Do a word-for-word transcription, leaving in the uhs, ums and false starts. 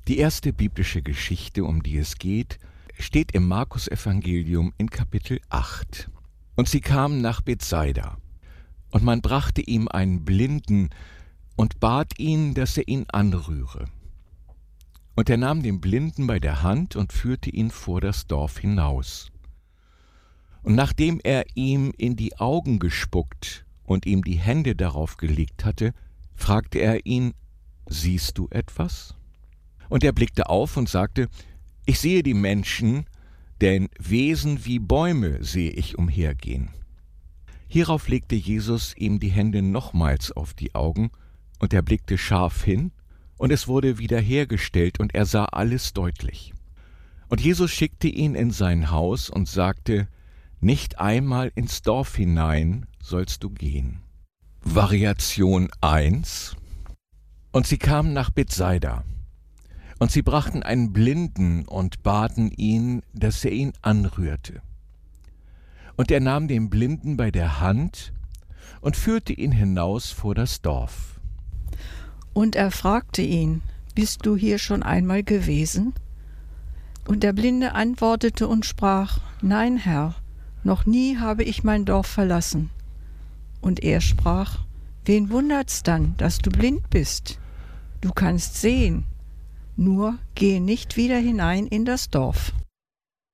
Die erste biblische Geschichte, um die es geht, steht im Markus-Evangelium in Kapitel acht. Und sie kamen nach Bethsaida, und man brachte ihm einen Blinden und bat ihn, dass er ihn anrühre. Und er nahm den Blinden bei der Hand und führte ihn vor das Dorf hinaus. Und nachdem er ihm in die Augen gespuckt und ihm die Hände darauf gelegt hatte, fragte er ihn: »Siehst du etwas?« Und er blickte auf und sagte: »Ich sehe die Menschen, denn Wesen wie Bäume sehe ich umhergehen.« Hierauf legte Jesus ihm die Hände nochmals auf die Augen, und er blickte scharf hin, und es wurde wiederhergestellt, und er sah alles deutlich. Und Jesus schickte ihn in sein Haus und sagte: »Nicht einmal ins Dorf hinein sollst du gehen.« Variation eins. Und sie kamen nach Bethsaida. Und sie brachten einen Blinden und baten ihn, dass er ihn anrührte. Und er nahm den Blinden bei der Hand und führte ihn hinaus vor das Dorf. Und er fragte ihn: »Bist du hier schon einmal gewesen?« Und der Blinde antwortete und sprach: »Nein, Herr, noch nie habe ich mein Dorf verlassen.« Und er sprach: »Wen wundert's dann, dass du blind bist? Du kannst sehen, nur gehe nicht wieder hinein in das Dorf.«